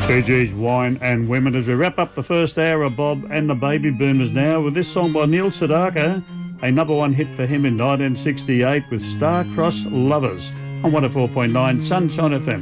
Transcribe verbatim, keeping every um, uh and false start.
Bee Gees, Wine and Women, as we wrap up the first hour of Bob and the Baby Boomers now with this song by Neil Sedaka, a number one hit for him in nineteen sixty-eight with Star-Crossed Lovers on one oh four point nine Sunshine F M.